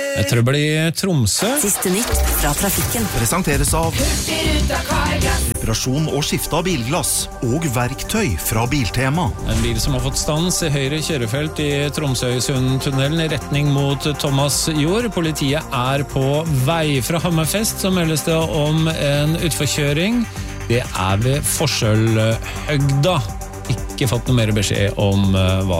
Trøbbel i Tromsø. Siste nytt fra trafikken. Presenteres av reparasjon og skifte av bilglass og verktøy fra Biltema. En bil som har fått stans i høyre kjørefelt i Tromsøysundtunnelen i retning mot Thomas Jord. Politiet er på vei fra Hammerfest, så meldes det om en utforkjøring. Det er ved Forskjellhøgda. Ikke fått noe mer beskjed om hva